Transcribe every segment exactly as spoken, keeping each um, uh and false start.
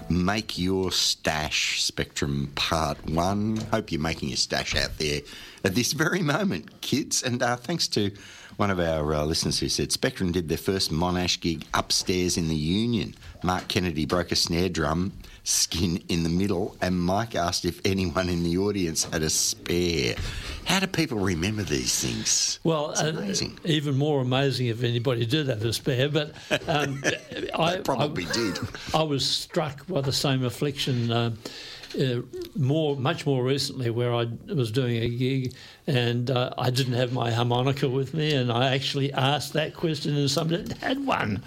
Make Your Stash, Spectrum Part one. Hope you're making your stash out there at this very moment, kids. And uh, thanks to one of our uh, listeners who said Spectrum did their first Monash gig upstairs in the Union. Mark Kennedy broke a snare drum skin in the middle, and Mike asked if anyone in the audience had a spare. How do people remember these things? Well, it's amazing. Uh, even more amazing if anybody did have a spare, but um, I probably I, did. I was struck by the same affliction. Uh, Uh, more, much more recently, where I was doing a gig and uh, I didn't have my harmonica with me, and I actually asked that question, and somebody had one.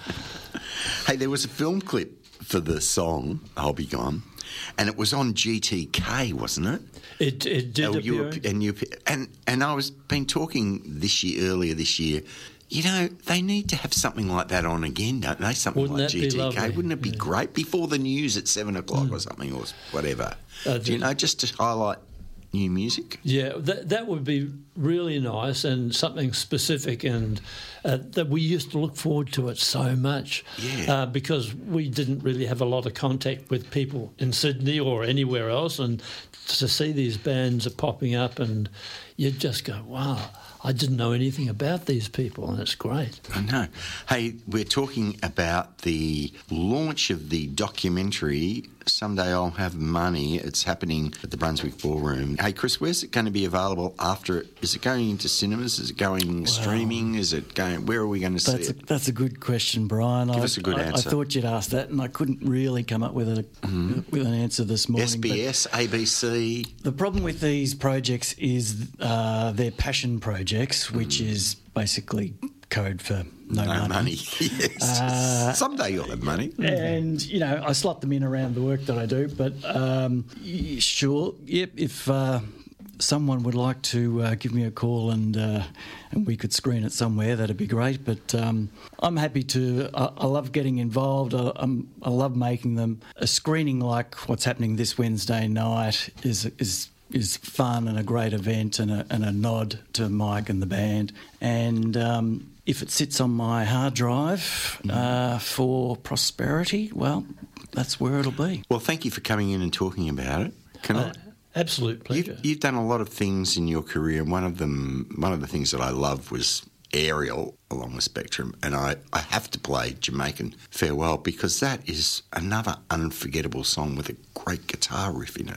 Hey, there was a film clip for the song "I'll Be Gone," and it was on G T K, wasn't it? It it did oh, appear. You, and you and and I was been talking this year earlier this year. You know, they need to have something like that on again, don't they? Something Wouldn't like that be G T K. lovely? Wouldn't it be Yeah. great? Before the news at seven o'clock mm. or something, or whatever. Uh, Do you know, just to highlight new music? Yeah, that that would be really nice, and something specific, and uh, that we used to look forward to it so much. Yeah. Uh, because we didn't really have a lot of contact with people in Sydney or anywhere else, and to see these bands are popping up, and you'd just go, wow, I didn't know anything about these people, and it's great. I know. Hey, we're talking about the launch of the documentary, Someday I'll Have Money. It's happening at the Brunswick Ballroom. Hey, Chris, where's it going to be available after it? Is it going into cinemas? Is it going wow. streaming? Is it going... Where are we going to that's see a, it? That's a good question, Brian. Give I, us a good I, answer. I thought you'd ask that, and I couldn't really come up with, a, mm-hmm. with an answer this morning. S B S, A B C... The problem with these projects is uh, they're passion projects, which mm. is basically code for no, no money. money. Yes. Uh, Someday you'll have money. And, you know, I slot them in around the work that I do. But, um, sure, yep, if uh, someone would like to uh, give me a call and uh, and we could screen it somewhere, that'd be great. But um, I'm happy to... I, I love getting involved. I, I'm, I love making them. A screening like what's happening this Wednesday night is is... is fun and a great event, and a, and a nod to Mike and the band. And um, if it sits on my hard drive uh, for prosperity, well, that's where it'll be. Well, thank you for coming in and talking about it. Can uh, I? Absolute pleasure. You've, you've done a lot of things in your career, and one of them, one of the things that I loved was Aerial along the Spectrum, and I, I have to play Jamaican Farewell because that is another unforgettable song with a great guitar riff in it.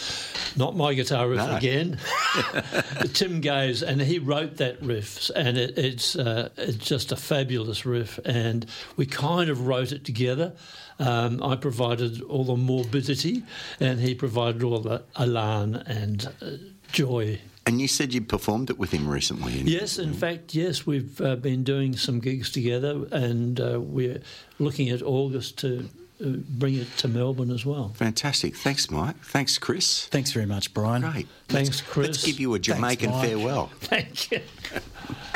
Not my guitar riff no. again. Tim Gaze, and he wrote that riff, and it, it's uh, it's just a fabulous riff, and we kind of wrote it together. Um, I provided all the morbidity, and he provided all the elan and uh, joy. And you said you performed it with him recently. Yes, in fact, yes, we've uh, been doing some gigs together, and uh, we're looking at August to uh, bring it to Melbourne as well. Fantastic. Thanks, Mike. Thanks, Chris. Thanks very much, Brian. Great. Thanks, let's, Chris. Let's give you a Jamaican Thanks, Mike. farewell. Thank you.